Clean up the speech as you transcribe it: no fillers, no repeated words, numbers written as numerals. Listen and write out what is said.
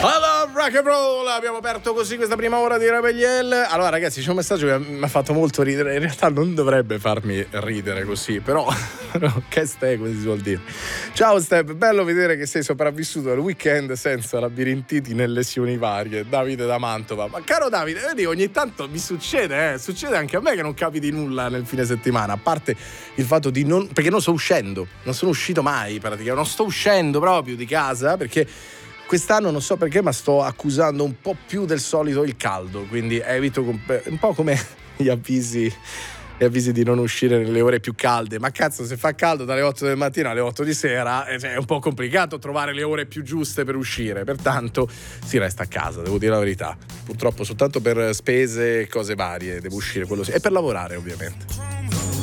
Allora, rock and roll, abbiamo aperto così questa prima ora di Rebel. Allora ragazzi, c'è un messaggio che mi ha fatto molto ridere. In realtà non dovrebbe farmi ridere così, però che stai, come si suol dire. Ciao Step, bello vedere che sei sopravvissuto al weekend senza labirintiti né lesioni varie. Davide da Mantova. Ma caro Davide, vedi, ogni tanto mi succede succede anche a me che non capiti nulla nel fine settimana, a parte il fatto di non, perché non sto uscendo, non sono uscito mai praticamente, non sto uscendo proprio di casa perché quest'anno non so perché, ma sto accusando un po' più del solito il caldo, quindi evito un po' come gli avvisi di non uscire nelle ore più calde. Ma cazzo, se fa caldo dalle 8 del mattino alle 8 di sera è un po' complicato trovare le ore più giuste per uscire, pertanto si resta a casa, devo dire la verità. Purtroppo soltanto per spese e cose varie devo uscire, quello sì, e per lavorare ovviamente.